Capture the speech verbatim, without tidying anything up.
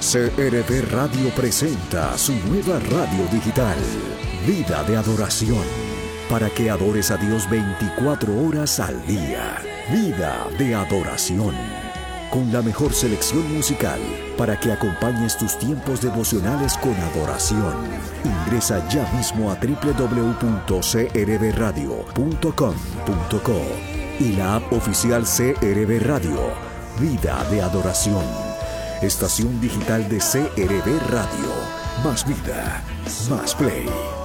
C R V Radio presenta su nueva radio digital, Vida de Adoración, para que adores a Dios veinticuatro horas al día. Vida de Adoración, con la mejor selección musical para que acompañes tus tiempos devocionales con adoración. Ingresa ya mismo a doble u doble u doble u punto c r v radio punto com punto co y la app oficial C R V Radio, Vida de Adoración. Estación digital de C R V Radio. Más vida, más play.